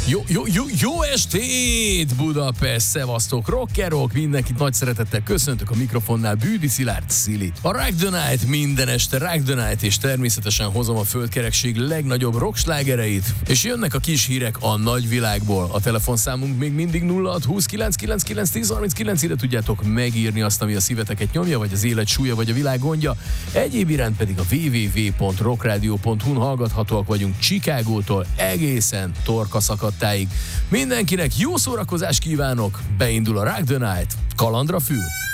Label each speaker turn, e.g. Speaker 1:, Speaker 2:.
Speaker 1: Jó estét, Budapest! Szevasztok, rockerok! Mindenkit nagy szeretettel köszöntök a mikrofonnál, Bűdi Szilárd Szili. A Rock the Night minden este Rock the Night, és természetesen hozom a földkerekség legnagyobb rockslágereit, és jönnek a kis hírek a nagyvilágból. A telefonszámunk még mindig 0620 999 1039, ide tudjátok megírni azt, ami a szíveteket nyomja, vagy az élet súlya, vagy a világ gondja. Egyéb iránt pedig a www.rockradio.hu-n hallgathatóak vagyunk Chicagótól egészen Torka szakadtáig. Mindenkinek jó szórakozást kívánok, beindul a Rock the Night, kalandra fül!